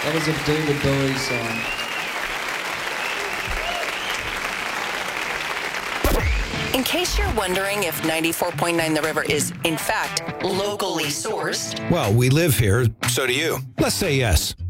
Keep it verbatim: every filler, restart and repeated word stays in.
That was a David Bowie song. In case you're wondering if ninety-four point nine The River is, in fact, locally sourced. Well, we live here, so do you. Let's say yes.